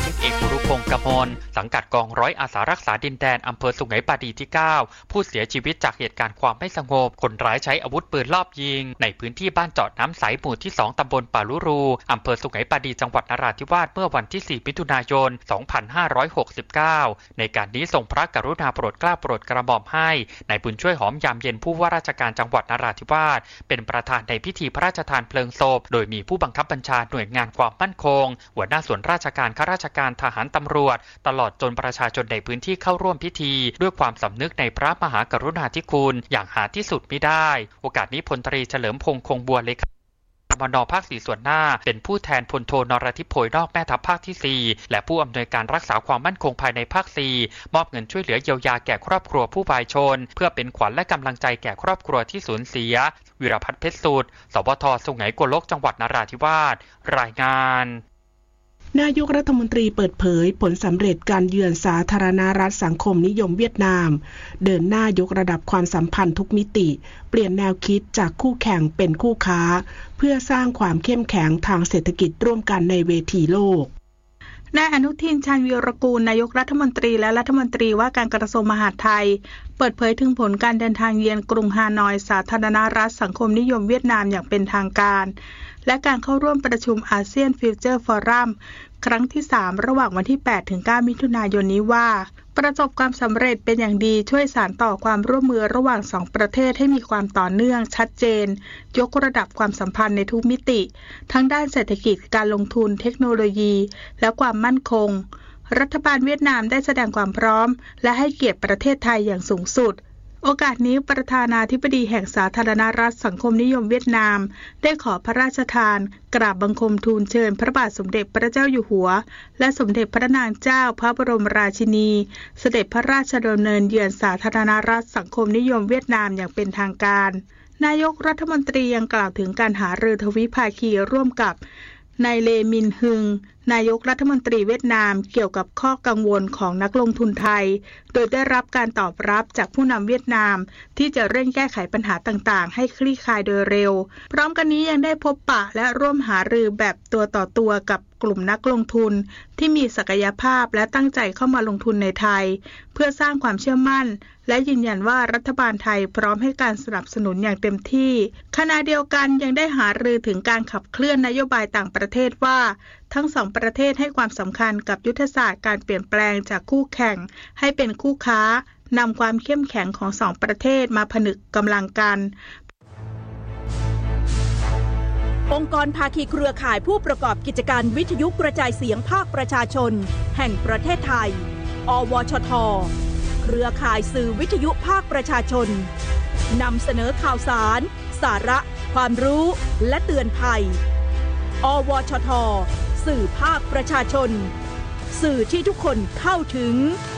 สิบเอกบุรุพงศ์กมลสังกัดกองร้อยอาสารักษาดินแดนอำเภอสุไหงปาดีที่ 9ผู้เสียชีวิตจากเหตุการณ์ความไม่สงบคนร้ายใช้อาวุธปืนลอบยิงในพื้นที่บ้านเจาะน้ำใสหมู่ที่ 2 ตำบลป่าลุรูอำเภอสุไหงปาดีจังหวัดนราธิวาสเมื่อวันที่ 4 มิถุนายน 2569 ในการนี้ทรงพระกรุณาโปรดเกล้าโปรดกระหม่อมให้นายบุญช่วยหอมยามเย็นผู้ว่าราชการจังหวัดนราธิวาสเป็นประธานในพิธีพระราชทานเพลิงศพโดยมีผู้บังคับบัญชาหน่วยงานความมั่นคงหัวหน้าส่วนราชการข้าราชการทหารตำรวจตลอดจนประชาชนในพื้นที่เข้าร่วมพิธีด้วยความสำนึกในพระมหากรุณาธิคุณอย่างหาที่สุดมิได้โอกาสนี้พลตรีเฉลิมพงษ์คงบัวเลขาธิการมน.ภาค 4 ส่วนหน้าเป็นผู้แทนพลโทนรทิพย์โพยนอกแม่ทัพภาคที่ 4และผู้อำนวยการรักษาความมั่นคงภายในภาค 4มอบเงินช่วยเหลือเยียวยาแก่ครอบครัวผู้วายชนเพื่อเป็นขวัญและกำลังใจแก่ครอบครัวที่สูญเสียวิรพัฒน์เพชรสุดสวท.สุไหงโกลกจังหวัดนราธิวาสรายงานนายกรัฐมนตรีเปิดเผยผลสำเร็จการเยือนสาธารณรัฐสังคมนิยมเวียดนามเดินหน้ายกระดับความสัมพันธ์ทุกมิติเปลี่ยนแนวคิดจากคู่แข่งเป็นคู่ค้าเพื่อสร้างความเข้มแข็งทางเศรษฐกิจร่วมกันในเวทีโลกนายอนุทิน ชาญวีรกูลนายกรัฐมนตรีและรัฐมนตรีว่าการกระทรวงมหาดไทยเปิดเผยถึงผลการเดินทางเยือนกรุงฮานอยสาธารณรัฐสังคมนิยมเวียดนามอย่างเป็นทางการและการเข้าร่วมประชุมอาเซียนฟิวเจอร์ฟอรัมครั้งที่ 3 ระหว่างวันที่ 8-9 มิถุนายนนี้ว่าประสบความสำเร็จเป็นอย่างดีช่วยสานต่อความร่วมมือระหว่าง2ประเทศให้มีความต่อเนื่องชัดเจนยกระดับความสัมพันธ์ในทุกมิติทั้งด้านเศรษฐกิจการลงทุนเทคโนโลยีและความมั่นคงรัฐบาลเวียดนามได้แสดงความพร้อมและให้เกียรติประเทศไทยอย่างสูงสุดโอกาสนี้ประธานาธิบดีแห่งสาธารณรัฐสังคมนิยมเวียดนามได้ขอพระราชทานกราบบังคมทูลเชิญพระบาทสมเด็จพระเจ้าอยู่หัวและสมเด็จพระนางเจ้าพระบรมราชินีเสด็จพระราชดำเนินเยือนสาธารณรัฐสังคมนิยมเวียดนามอย่างเป็นทางการนายกรัฐมนตรียังกล่าวถึงการหารือทวิภาคีร่วมกับนายเลมินฮึงนายกรัฐมนตรีเวียดนามเกี่ยวกับข้อกังวลของนักลงทุนไทยโดยได้รับการตอบรับจากผู้นำเวียดนามที่จะเร่งแก้ไขปัญหาต่างๆให้คลี่คลายโดยเร็วพร้อมกันนี้ยังได้พบปะและร่วมหารือแบบตัวต่อตัวกับกลุ่มนักลงทุนที่มีศักยภาพและตั้งใจเข้ามาลงทุนในไทยเพื่อสร้างความเชื่อมั่นและยืนยันว่ารัฐบาลไทยพร้อมให้การสนับสนุนอย่างเต็มที่ขณะเดียวกันยังได้หารือถึงการขับเคลื่อนนโยบายต่างประเทศว่าทั้งสองประเทศให้ความสำคัญกับยุทธศาสตร์การเปลี่ยนแปลงจากคู่แข่งให้เป็นคู่ค้านำความเข้มแข็งของสองประเทศมาผนึกกำลังกันองค์กรภาคีเครือข่ายผู้ประกอบกิจการวิทยุกระจายเสียงภาคประชาชนแห่งประเทศไทยอวชท.เครือข่ายสื่อวิทยุภาคประชาชนนำเสนอข่าวสารสาระความรู้และเตือนภัยอวชท.สื่อภาคประชาชนสื่อที่ทุกคนเข้าถึง